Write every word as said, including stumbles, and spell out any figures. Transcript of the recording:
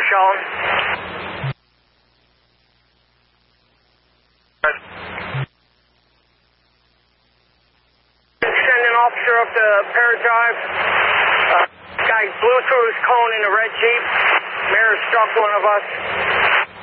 shown. Send an officer up to Pear Drive. Uh, guy blew through his cone in a red Jeep. Mirror struck one of us.